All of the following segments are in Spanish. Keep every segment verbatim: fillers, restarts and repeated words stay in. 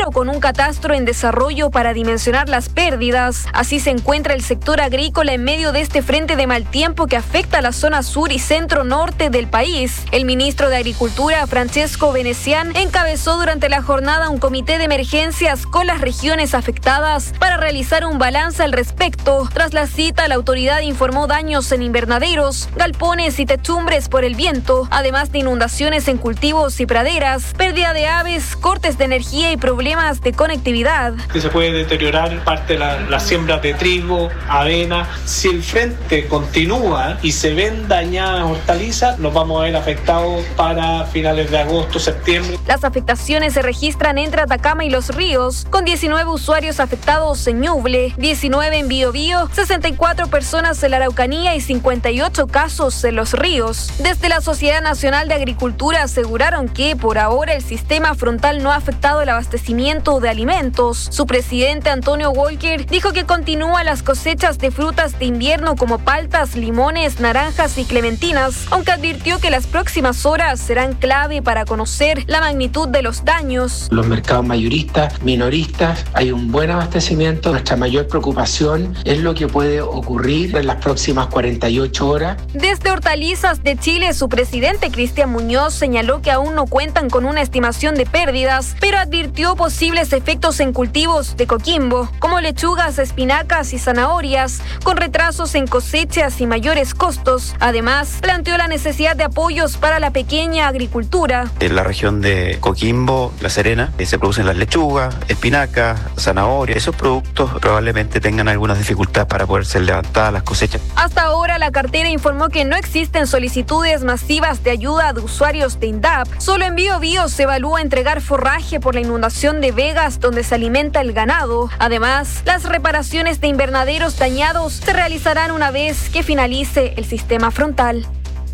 o con un catastro en desarrollo para dimensionar las pérdidas. Así se encuentra el sector agrícola en medio de este frente de mal tiempo que afecta a la zona sur y centro-norte del país. El ministro de Agricultura, Francesco Venecián, encabezó durante la jornada un comité de emergencias con las regiones afectadas para realizar un balance al respecto. Tras la cita, la autoridad informó daños en invernaderos, galpones y techumbres por el viento, además de inundaciones en cultivos y praderas, pérdida de aves, cortes de energía y problemas de conectividad. Que se puede deteriorar parte de la, la siembra de trigo, avena. Si el frente continúa y se ven dañadas hortalizas, nos vamos a ver afectados para finales de agosto, septiembre. Las afectaciones se registran entre Atacama y Los Ríos, con diecinueve usuarios afectados en Ñuble, diecinueve en Biobío, sesenta y cuatro personas en la Araucanía y cincuenta y ocho casos en Los Ríos. Desde la Sociedad Nacional de Agricultura aseguraron que por ahora el sistema frontal no ha afectado el abastecimiento de alimentos. Su presidente Antonio Walker dijo que continúan las cosechas de frutas de invierno como paltas, limones, naranjas y clementinas, aunque advirtió que las próximas horas serán clave para conocer la magnitud de los daños. Los mercados mayoristas, minoristas, hay un buen abastecimiento. Nuestra mayor preocupación es lo que puede ocurrir en las próximas cuarenta y ocho horas. Desde Hortalizas de Chile, su presidente Cristian Muñoz señaló que aún no cuentan con una estimación de pérdidas, pero advirtió posibles efectos en cultivos de Coquimbo, como lechugas, espinacas y zanahorias, con retrasos en cosechas y mayores costos. Además, planteó la necesidad de apoyos para la pequeña agricultura. En la región de Coquimbo, La Serena, eh, se producen las lechugas, espinacas, zanahorias. Esos productos probablemente tengan algunas dificultades para poder ser levantadas las cosechas. Hasta ahora, la cartera informó que no existen solicitudes masivas de ayuda de usuarios de INDAP. Solo en Biobío se evalúa entregar forraje por la inundación de vegas donde se alimenta el ganado. Además, las reparaciones de invernaderos dañados se realizarán una vez que finalice el sistema frontal.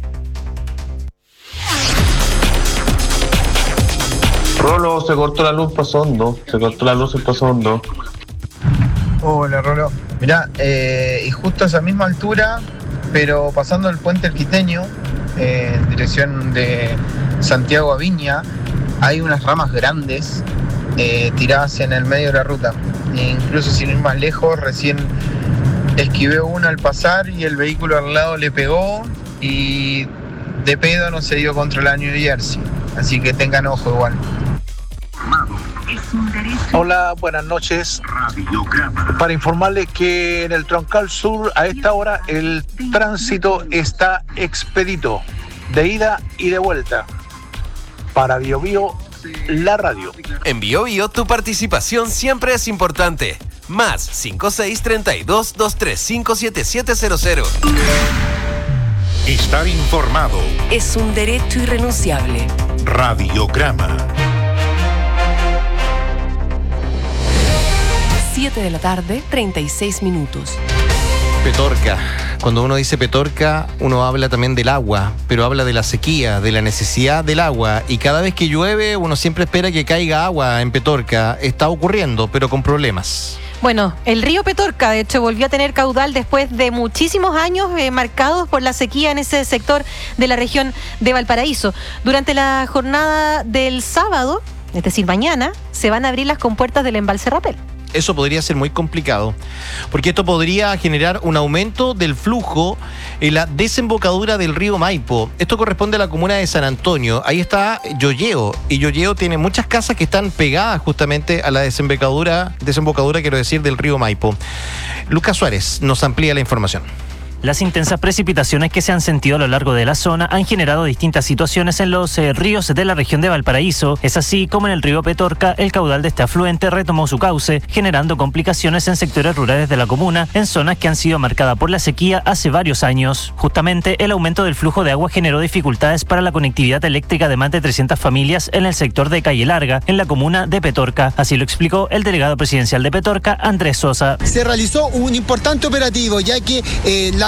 Rolo, se cortó la luz, pasó hondo. Se cortó la luz, pasó hondo. Hola, Rolo. Mirá, eh, y justo a esa misma altura, pero pasando el puente El Quiteño, eh, en dirección de Santiago a Viña, hay unas ramas grandes eh, tiradas en el medio de la ruta. E incluso sin ir más lejos, recién esquivé una al pasar y el vehículo al lado le pegó y de pedo no se dio contra la New Jersey. Así que tengan ojo igual. Hola, buenas noches. Para informarles que en el Troncal Sur a esta hora el tránsito está expedito, de ida y de vuelta. Para Biobío, la radio. En Biobío tu participación siempre es importante. Más cinco seis, treinta y dos, doscientos treinta y cinco, setenta y siete cero cero. Estar informado es un derecho irrenunciable. Radiograma. siete de la tarde, treinta y seis minutos. Petorca. Cuando uno dice Petorca, uno habla también del agua, pero habla de la sequía, de la necesidad del agua. Y cada vez que llueve, uno siempre espera que caiga agua en Petorca. Está ocurriendo, pero con problemas. Bueno, el río Petorca, de hecho, volvió a tener caudal después de muchísimos años eh, marcados por la sequía en ese sector de la región de Valparaíso. Durante la jornada del sábado, es decir, mañana, se van a abrir las compuertas del embalse Rapel. Eso podría ser muy complicado, porque esto podría generar un aumento del flujo en la desembocadura del río Maipo. Esto corresponde a la comuna de San Antonio. Ahí está Yoyeo, y Yoyeo tiene muchas casas que están pegadas justamente a la desembocadura, desembocadura quiero decir, del río Maipo. Lucas Suárez nos amplía la información. Las intensas precipitaciones que se han sentido a lo largo de la zona han generado distintas situaciones en los eh, ríos de la región de Valparaíso. Es así como en el río Petorca el caudal de este afluente retomó su cauce, generando complicaciones en sectores rurales de la comuna, en zonas que han sido marcadas por la sequía hace varios años. Justamente el aumento del flujo de agua generó dificultades para la conectividad eléctrica de más de trescientas familias en el sector de Calle Larga, en la comuna de Petorca. Así lo explicó el delegado presidencial de Petorca, Andrés Sosa. Se realizó un importante operativo, ya que eh, la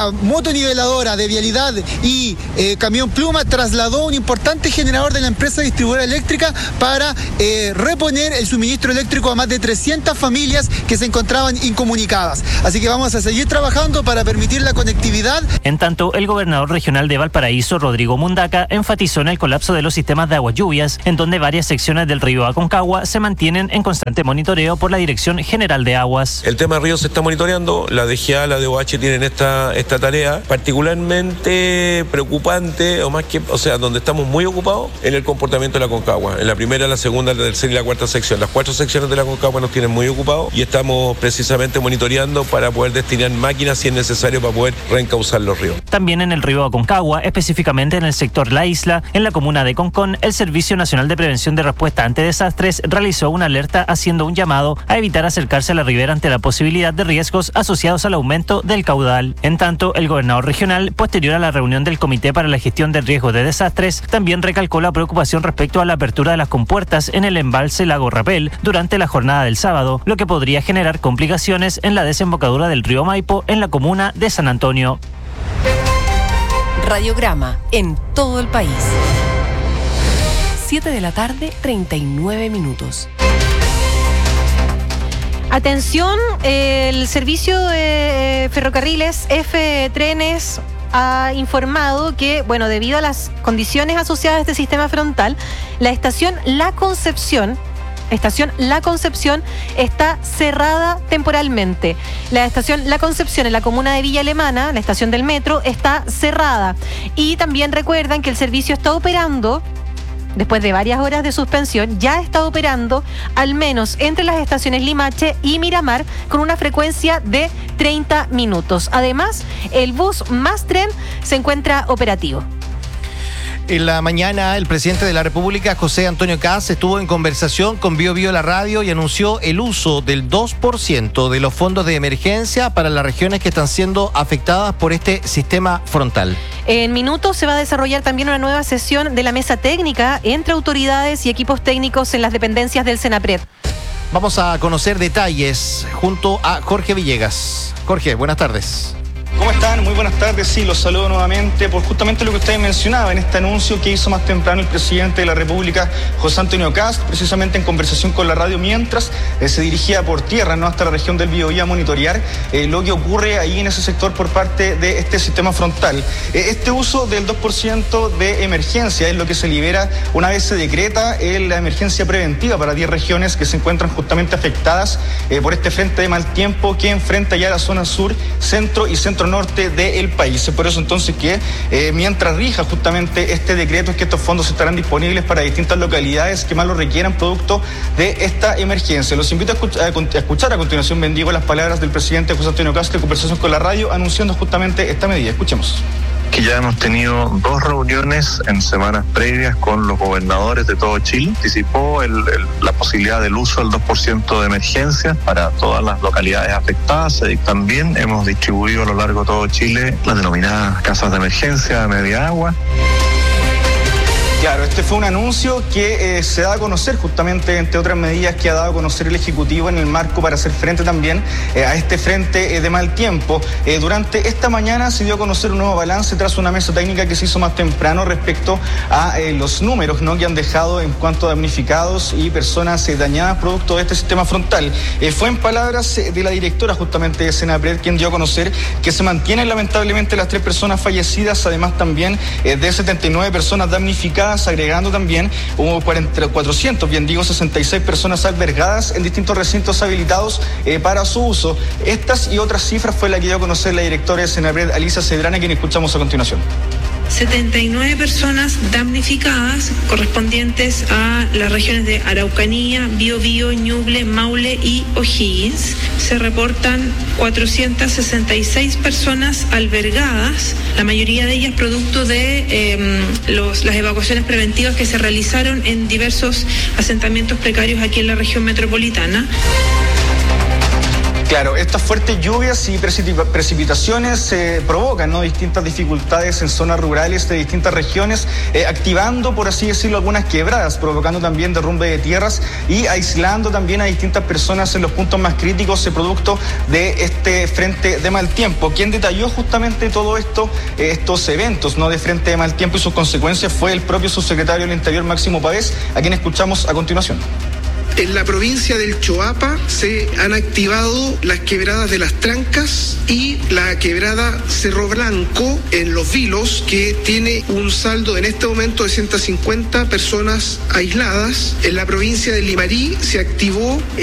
la motoniveladora de Vialidad y eh, Camión Pluma trasladó un importante generador de la empresa distribuidora eléctrica para eh, reponer el suministro eléctrico a más de trescientas familias que se encontraban incomunicadas. Así que vamos a seguir trabajando para permitir la conectividad. En tanto, el gobernador regional de Valparaíso, Rodrigo Mundaca, enfatizó en el colapso de los sistemas de aguas lluvias, en donde varias secciones del río Aconcagua se mantienen en constante monitoreo por la Dirección General de Aguas. El tema río se está monitoreando, la D G A, la D O H tienen esta, esta tarea particularmente preocupante, o más que, o sea, donde estamos muy ocupados en el comportamiento de la Aconcagua. En la primera, la segunda, la tercera y la cuarta sección. Las cuatro secciones de la Aconcagua nos tienen muy ocupados y estamos precisamente monitoreando para poder destinar máquinas si es necesario para poder reencauzar los ríos. También en el río Aconcagua, específicamente en el sector La Isla, en la comuna de Concón, el Servicio Nacional de Prevención de Respuesta ante Desastres realizó una alerta haciendo un llamado a evitar acercarse a la ribera ante la posibilidad de riesgos asociados al aumento del caudal. En tanto, el gobernador regional, posterior a la reunión del Comité para la Gestión del Riesgo de Desastres, también recalcó la preocupación respecto a la apertura de las compuertas en el embalse Lago Rapel durante la jornada del sábado, lo que podría generar complicaciones en la desembocadura del río Maipo en la comuna de San Antonio. Radiograma en todo el país. siete de la tarde, treinta y nueve minutos. Atención, el servicio de ferrocarriles F Trenes ha informado que, bueno, debido a las condiciones asociadas a este sistema frontal, la estación La Concepción Estación La Concepción está cerrada temporalmente. La estación La Concepción en la comuna de Villa Alemana, la estación del metro, está cerrada. Y también recuerdan que el servicio está operando, después de varias horas de suspensión, ya está operando al menos entre las estaciones Limache y Miramar con una frecuencia de treinta minutos. Además, el bus Más Tren se encuentra operativo. En la mañana, el presidente de la República, José Antonio Kast, estuvo en conversación con Bio Bio La Radio y anunció el uso del dos por ciento de los fondos de emergencia para las regiones que están siendo afectadas por este sistema frontal. En minutos se va a desarrollar también una nueva sesión de la mesa técnica entre autoridades y equipos técnicos en las dependencias del Senapred. Vamos a conocer detalles junto a Jorge Villegas. Jorge, buenas tardes. ¿Cómo están? Muy buenas tardes. Sí, los saludo nuevamente por justamente lo que ustedes mencionaban, este anuncio que hizo más temprano el presidente de la República, José Antonio Kast, precisamente en conversación con la radio, mientras eh, se dirigía por tierra, ¿no?, hasta la región del Biobío a monitorear eh, lo que ocurre ahí en ese sector por parte de este sistema frontal. Eh, este uso del dos por ciento de emergencia es lo que se libera una vez se decreta eh, la emergencia preventiva para diez regiones que se encuentran justamente afectadas eh, por este frente de mal tiempo que enfrenta ya la zona sur, centro y centro norte del país. Es por eso entonces que eh, mientras rija justamente este decreto es que estos fondos estarán disponibles para distintas localidades que más lo requieran producto de esta emergencia. Los invito a escuchar a, escuchar a continuación, bendigo las palabras del presidente José Antonio Kast en conversación con la radio anunciando justamente esta medida. Escuchemos. Que ya hemos tenido dos reuniones en semanas previas con los gobernadores de todo Chile. Anticipó el, el, la posibilidad del uso del dos por ciento de emergencia para todas las localidades afectadas. Y también hemos distribuido a lo largo de todo Chile las denominadas casas de emergencia de media agua. Claro, este fue un anuncio que eh, se da a conocer justamente, entre otras medidas que ha dado a conocer el Ejecutivo en el marco para hacer frente también eh, a este frente eh, de mal tiempo. Eh, durante esta mañana se dio a conocer un nuevo balance tras una mesa técnica que se hizo más temprano respecto a eh, los números, ¿no?, que han dejado en cuanto a damnificados y personas eh, dañadas producto de este sistema frontal. Eh, fue en palabras eh, de la directora justamente de Senapred quien dio a conocer que se mantienen lamentablemente las tres personas fallecidas, además también eh, de setenta y nueve personas damnificadas, agregando también hubo cuatrocientos, bien digo, sesenta y seis personas albergadas en distintos recintos habilitados eh, para su uso. Estas y otras cifras fue la que dio a conocer la directora de Senapred, Alicia Cedrana, quien escuchamos a continuación. setenta y nueve personas damnificadas correspondientes a las regiones de Araucanía, Biobío, Ñuble, Maule y O'Higgins. Se reportan cuatrocientas sesenta y seis personas albergadas, la mayoría de ellas producto de eh, los, las evacuaciones preventivas que se realizaron en diversos asentamientos precarios aquí en la región metropolitana. Claro, estas fuertes lluvias y precipitaciones eh, provocan, ¿no?, distintas dificultades en zonas rurales de distintas regiones, eh, activando, por así decirlo, algunas quebradas, provocando también derrumbe de tierras y aislando también a distintas personas en los puntos más críticos, eh, producto de este frente de mal tiempo. Quien detalló justamente todo esto, eh, estos eventos, ¿no?, de frente de mal tiempo y sus consecuencias fue el propio subsecretario del Interior, Máximo Pavés, a quien escuchamos a continuación. En la provincia del Choapa se han activado las quebradas de las Trancas y la quebrada Cerro Blanco en Los Vilos, que tiene un saldo en este momento de ciento cincuenta personas aisladas. En la provincia de Limarí se activó